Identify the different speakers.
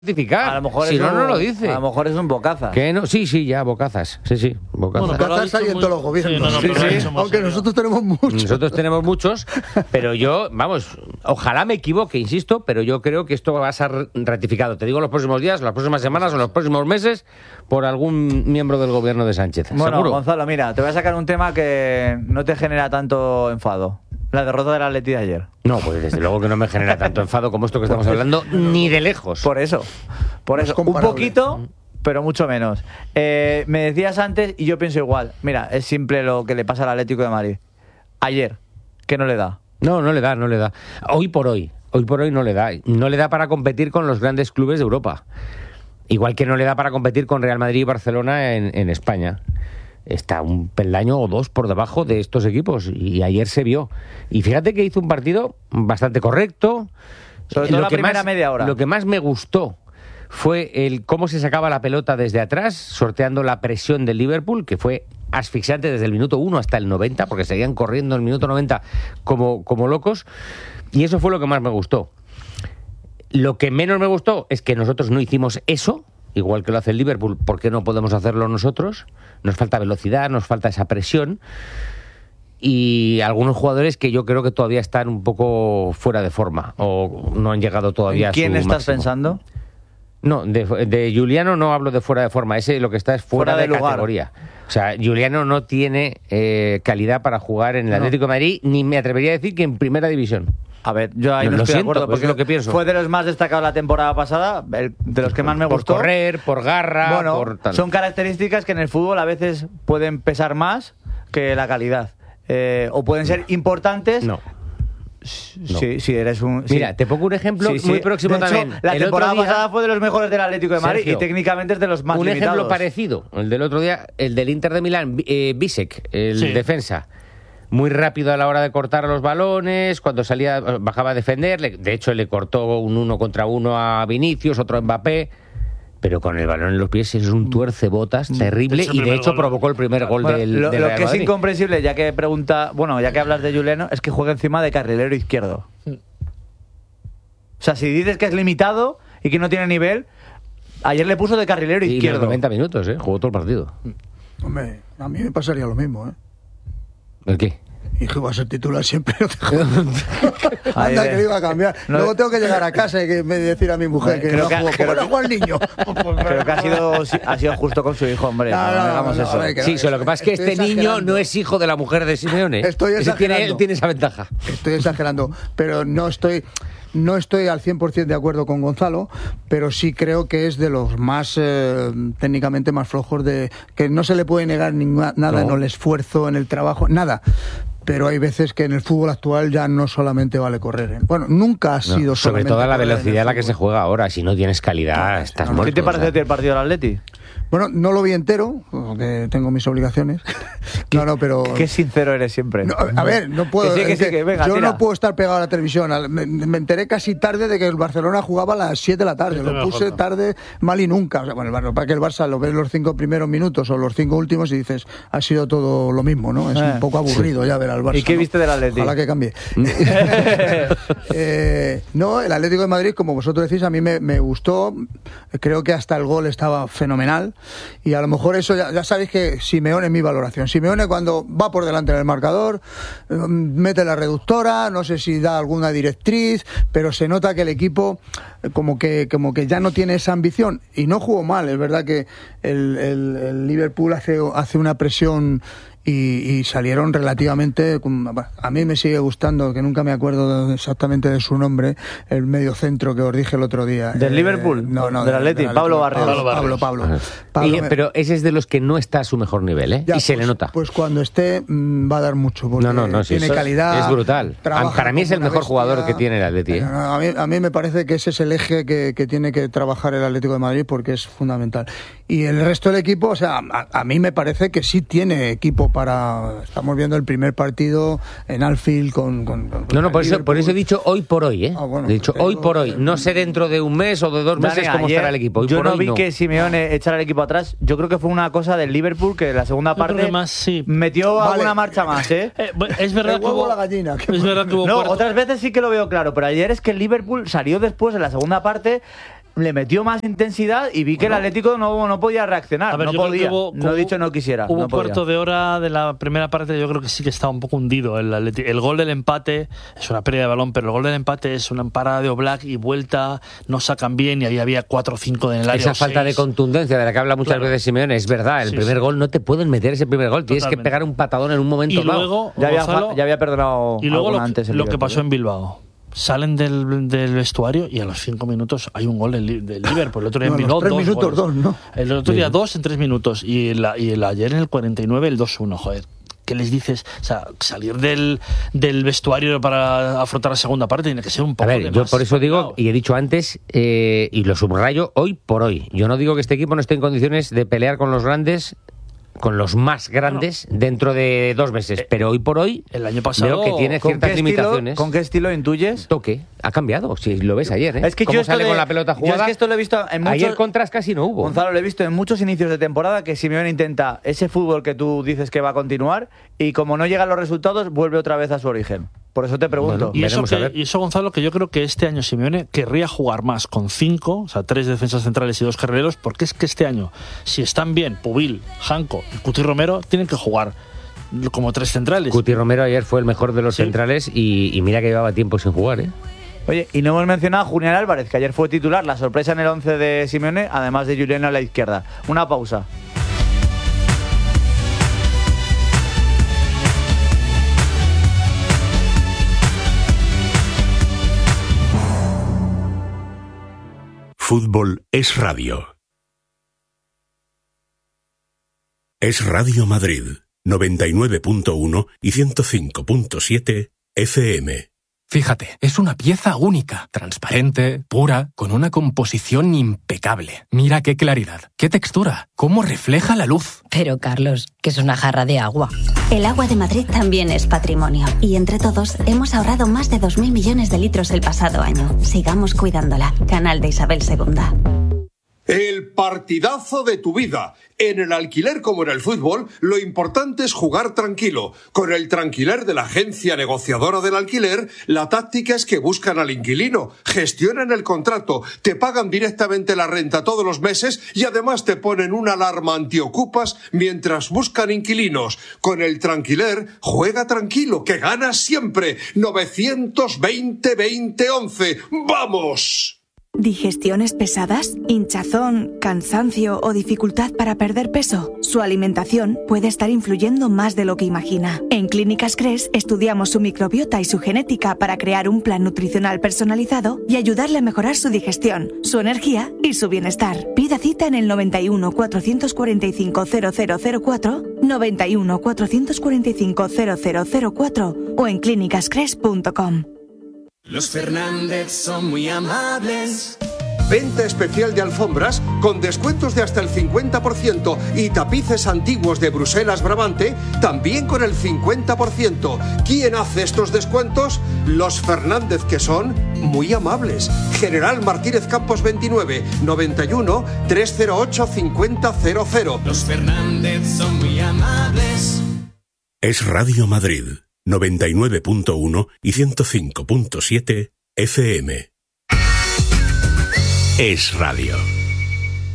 Speaker 1: certificar.
Speaker 2: A lo mejor
Speaker 1: si no lo dice.
Speaker 2: A lo mejor es un bocazas.
Speaker 1: ¿Qué no? Sí, ya, bocazas. Sí, bocazas.
Speaker 3: Bueno,
Speaker 4: Bocazas hay en todos los gobiernos. Aunque nosotros tenemos muchos.
Speaker 1: Nosotros tenemos muchos, pero yo, vamos, ojalá me equivoque, insisto, pero yo creo que esto va a ser ratificado. Te digo los próximos días, las próximas semanas o los próximos meses por algún miembro del gobierno de Sánchez.
Speaker 2: Bueno,
Speaker 1: ¿Seguro?
Speaker 2: Gonzalo, mira, te voy a sacar un tema que no te genera tanto enfado. La derrota del Atleti de ayer.
Speaker 1: No, pues desde luego que no me genera tanto enfado como esto que estamos hablando, ni de lejos.
Speaker 2: Por eso. Un poquito, pero mucho menos. Me decías antes, y yo pienso igual. Mira, es simple lo que le pasa al Atlético de Madrid. Ayer, que no le da.
Speaker 1: No le da. Hoy por hoy no le da. No le da para competir con los grandes clubes de Europa. Igual que no le da para competir con Real Madrid y Barcelona en España. Está un peldaño o dos por debajo de estos equipos y ayer se vio. Y fíjate que hizo un partido bastante correcto.
Speaker 2: Sobre todo la primera media hora.
Speaker 1: Lo que más me gustó fue el cómo se sacaba la pelota desde atrás, sorteando la presión del Liverpool, que fue asfixiante desde el minuto 1 hasta el 90, porque seguían corriendo el minuto 90 como locos. Y eso fue lo que más me gustó. Lo que menos me gustó es que nosotros no hicimos eso, igual que lo hace el Liverpool. ¿Por qué no podemos hacerlo nosotros? Nos falta velocidad, nos falta esa presión. Y algunos jugadores que yo creo que todavía están un poco fuera de forma o no han llegado todavía a su
Speaker 2: ¿Quién estás
Speaker 1: máximo.
Speaker 2: pensando?
Speaker 1: No, de Juliano no hablo de fuera de forma. Ese lo que está es fuera de
Speaker 2: lugar.
Speaker 1: categoría. O sea, Juliano no tiene calidad para jugar en el Atlético de Madrid, ni me atrevería a decir que en primera división.
Speaker 2: A ver, yo ahí no
Speaker 1: Lo
Speaker 2: estoy de
Speaker 1: siento,
Speaker 2: acuerdo,
Speaker 1: pues
Speaker 2: porque
Speaker 1: es lo que pienso.
Speaker 2: fue de los más destacados la temporada pasada, de los que más me gustó.
Speaker 1: Por correr, por garra,
Speaker 2: Bueno,
Speaker 1: por tal.
Speaker 2: son características que en el fútbol a veces pueden pesar más que la calidad. O pueden ser importantes.
Speaker 1: No.
Speaker 2: Si eres un...
Speaker 1: Mira, te pongo un ejemplo muy próximo
Speaker 2: de hecho,
Speaker 1: también.
Speaker 2: La
Speaker 1: El
Speaker 2: temporada
Speaker 1: otro día,
Speaker 2: pasada fue de los mejores del Atlético de Madrid,
Speaker 1: Sergio,
Speaker 2: y técnicamente es de los más
Speaker 1: un
Speaker 2: limitados.
Speaker 1: ejemplo parecido, el del otro día, el del Inter de Milán, Bisek, el defensa. Muy rápido a la hora de cortar los balones, cuando salía, bajaba a defender, de hecho le cortó un 1 contra 1 a Vinicius, otro a Mbappé, pero con el balón en los pies es un tuercebotas terrible y de hecho provocó el primer gol del
Speaker 2: Lo
Speaker 1: Real
Speaker 2: que es
Speaker 1: Madrid.
Speaker 2: incomprensible, ya que hablas de Juliano, es que juega encima de carrilero izquierdo. O sea, si dices que es limitado y que no tiene nivel, ayer le puso de carrilero
Speaker 1: y
Speaker 2: izquierdo.
Speaker 1: los 90 minutos, jugó todo el partido.
Speaker 4: Hombre, a mí me pasaría lo mismo, ¿eh?
Speaker 1: ¿El qué?
Speaker 4: Y que va a ser titular siempre. Anda, que lo iba a cambiar. Luego tengo que llegar a casa y decir a mi mujer que no juego. ¿Cómo no juega el niño?
Speaker 2: Creo que ha sido justo con su hijo, hombre. No hagamos eso.
Speaker 1: Sí, lo que pasa es que este niño no es hijo de la mujer de Simeone.
Speaker 4: Estoy exagerando.
Speaker 1: Él tiene esa ventaja.
Speaker 4: Estoy exagerando, pero no estoy al 100% de acuerdo con Gonzalo, pero sí creo que es de los más técnicamente más flojos, que no se le puede negar nada en el esfuerzo, en el trabajo, nada. Pero hay veces que en el fútbol actual ya no solamente vale correr. Bueno, nunca ha sido
Speaker 1: sobre
Speaker 4: solamente
Speaker 1: todo la
Speaker 4: correr
Speaker 1: velocidad a la que se juega ahora. Si no tienes calidad, estás muerto.
Speaker 2: ¿Qué te parece a ti el partido del Atleti?
Speaker 4: Bueno, no lo vi entero, porque tengo mis obligaciones. Pero...
Speaker 2: Qué sincero eres siempre.
Speaker 4: No, a ver, no puedo...
Speaker 2: Venga,
Speaker 4: yo
Speaker 2: tira.
Speaker 4: no puedo estar pegado a la televisión. Me enteré casi tarde de que el Barcelona jugaba a las 7 de la tarde. Lo puse tarde, mal y nunca. O sea, bueno, para que el Barça lo ves los 5 primeros minutos o los 5 últimos y dices, ha sido todo lo mismo, ¿no? Es un poco aburrido ya ver al Barça.
Speaker 2: ¿Y qué viste del Atleti?
Speaker 4: Ojalá que cambie. No, el Atlético de Madrid, como vosotros decís, a mí me gustó. Creo que hasta el gol estaba fenomenal. Y a lo mejor eso, ya sabéis que Simeone es mi valoración. Simeone cuando va por delante en el marcador, mete la reductora, no sé si da alguna directriz, pero se nota que el equipo como que ya no tiene esa ambición. Y no jugó mal, es verdad que el Liverpool hace una presión y salieron relativamente... A mí me sigue gustando, que nunca me acuerdo exactamente de su nombre, el mediocentro que os dije el otro día.
Speaker 2: ¿Del Liverpool?
Speaker 4: No,
Speaker 2: del Atleti, Pablo Barrios.
Speaker 4: Pablo.
Speaker 1: Pero ese es de los que no está a su mejor nivel, ¿eh?
Speaker 4: Ya,
Speaker 1: y se le nota.
Speaker 4: Pues cuando esté va a dar mucho, porque tiene calidad.
Speaker 1: Es brutal. Para mí es el mejor jugador que tiene el Atleti.
Speaker 4: A mí me parece que ese es el eje que tiene que trabajar el Atlético de Madrid, porque es fundamental. Y el resto del equipo, o sea, a mí me parece que sí tiene equipo para... Estamos viendo el primer partido en Anfield con
Speaker 1: por eso he dicho hoy por hoy, ¿eh?
Speaker 4: Bueno,
Speaker 1: he dicho hoy por hoy. No sé dentro de un mes o de 2 meses cómo estará el equipo. Hoy
Speaker 2: yo
Speaker 1: por
Speaker 2: no
Speaker 1: hoy
Speaker 2: vi que Simeone echara el equipo atrás. Yo creo que fue una cosa del Liverpool que en la segunda parte metió alguna marcha más, ¿eh?
Speaker 3: Es verdad
Speaker 4: el huevo a la gallina.
Speaker 3: Es verdad que hubo
Speaker 2: otras veces sí que lo veo claro, pero ayer es que el Liverpool salió después en la segunda parte le metió más intensidad y vi que el Atlético no podía reaccionar.
Speaker 3: A ver,
Speaker 2: no
Speaker 3: yo creo
Speaker 2: podía.
Speaker 3: que hubo-
Speaker 2: No he dicho no quisiera.
Speaker 3: Hubo
Speaker 2: no
Speaker 3: un cuarto de hora de la primera parte, yo creo que sí que estaba un poco hundido el Atlético. El gol del empate es una pérdida de balón, pero el gol del empate es una parada de Oblak y vuelta, no sacan bien y ahí había 4 o 5 en el área.
Speaker 1: Esa
Speaker 3: o
Speaker 1: falta
Speaker 3: 6.
Speaker 1: de contundencia de la que habla muchas
Speaker 3: Claro.
Speaker 1: veces Simeone, es verdad. El
Speaker 3: Sí,
Speaker 1: primer
Speaker 3: sí.
Speaker 1: gol no te pueden meter ese primer gol. Tienes que
Speaker 3: Totalmente.
Speaker 1: pegar un patadón en un momento
Speaker 3: Y
Speaker 1: dado.
Speaker 3: luego,
Speaker 2: Ya
Speaker 3: Gonzalo,
Speaker 2: había perdonado
Speaker 3: y luego
Speaker 2: alguna antes el
Speaker 3: lo que
Speaker 2: Liverpool,
Speaker 3: pasó
Speaker 2: ¿eh?
Speaker 3: en Bilbao. Salen del vestuario y a los 5 minutos hay un gol del Liverpool. El otro día
Speaker 4: No,
Speaker 3: en
Speaker 4: a los
Speaker 3: Bilbao
Speaker 4: 3
Speaker 3: 2
Speaker 4: minutos,
Speaker 3: goles.
Speaker 4: 2, ¿no?
Speaker 3: El otro día 2 en 3 minutos y el ayer en el 49 el 2-1, joder. ¿Qué les dices? O sea, salir del vestuario para afrontar la segunda parte tiene que ser un
Speaker 1: A
Speaker 3: poco
Speaker 1: ver,
Speaker 3: de
Speaker 1: yo
Speaker 3: más
Speaker 1: por eso digo,
Speaker 3: espabilado.
Speaker 1: y he dicho antes, y lo subrayo hoy por hoy. Yo no digo que este equipo no esté en condiciones de pelear con los grandes, con los más grandes, dentro de 2 meses. Pero hoy por hoy
Speaker 3: El año pasado
Speaker 1: veo que tiene
Speaker 2: ¿Con
Speaker 1: ciertas
Speaker 2: qué estilo-
Speaker 1: limitaciones.
Speaker 2: ¿Con qué estilo intuyes?
Speaker 1: Toque, ha cambiado, si lo ves ayer, ¿eh?
Speaker 2: Es que
Speaker 1: Cómo
Speaker 2: yo esto
Speaker 1: sale
Speaker 2: de-
Speaker 1: con la pelota
Speaker 2: yo
Speaker 1: jugada.
Speaker 2: es que esto lo he visto en muchos...
Speaker 1: Ayer contras casi no hubo.
Speaker 2: Gonzalo, lo he visto en muchos inicios de temporada que Simeone intenta ese fútbol que tú dices que va a continuar y como no llegan los resultados, vuelve otra vez a su origen. Por eso te pregunto.
Speaker 1: Bueno,
Speaker 3: Y eso,
Speaker 1: veremos a ver.
Speaker 3: y eso, Gonzalo, que yo creo que este año Simeone querría jugar más con 5, o sea, 3 defensas centrales y 2 carrileros, porque es que este año, si están bien Pubil, Janko y Cuti Romero, tienen que jugar como 3 centrales.
Speaker 1: Cuti Romero ayer fue el mejor de los
Speaker 3: Sí.
Speaker 1: centrales y mira que llevaba tiempo sin jugar, ¿eh?
Speaker 2: Oye, y no hemos mencionado a Julián Álvarez, que ayer fue titular, la sorpresa en el 11 de Simeone, además de Julián a la izquierda. Una pausa.
Speaker 5: Fútbol es radio. Es Radio Madrid, 99.1 y 105.7 FM.
Speaker 6: Fíjate, es una pieza única, transparente, pura, con una composición impecable. Mira qué claridad, qué textura, cómo refleja la luz.
Speaker 7: Pero, Carlos, que es una jarra de agua.
Speaker 8: El agua de Madrid también es patrimonio. Y entre todos hemos ahorrado más de 2.000 millones de litros el pasado año. Sigamos cuidándola. Canal de Isabel II.
Speaker 9: El partidazo de tu vida. En el alquiler como en el fútbol, lo importante es jugar tranquilo. Con el Tranquiler de la agencia negociadora del alquiler, la táctica es que buscan al inquilino, gestionan el contrato, te pagan directamente la renta todos los meses y además te ponen una alarma antiocupas mientras buscan inquilinos. Con el Tranquiler, juega tranquilo, que ganas siempre. 920-2011. ¡Vamos!
Speaker 10: ¿Digestiones pesadas, hinchazón, cansancio o dificultad para perder peso? Su alimentación puede estar influyendo más de lo que imagina. En Clínicas Cres estudiamos su microbiota y su genética para crear un plan nutricional personalizado y ayudarle a mejorar su digestión, su energía y su bienestar. Pida cita en el 91 445 0004, 91 445 0004 o en clínicascres.com.
Speaker 11: Los Fernández son muy amables.
Speaker 9: Venta especial de alfombras con descuentos de hasta el 50% y tapices antiguos de Bruselas Brabante también con el 50%. ¿Quién hace estos descuentos? Los Fernández, que son muy amables. General Martínez Campos 29, 91 308 5000.
Speaker 11: Los Fernández son muy amables.
Speaker 5: Es Radio Madrid, 99.1 y 105.7 FM. Es radio.